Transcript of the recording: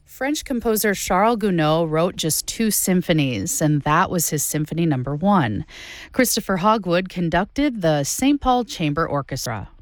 French composer Charles Gounod wrote just two symphonies, and that was his Symphony Number 1. Christopher Hogwood conducted the St. Paul Chamber Orchestra.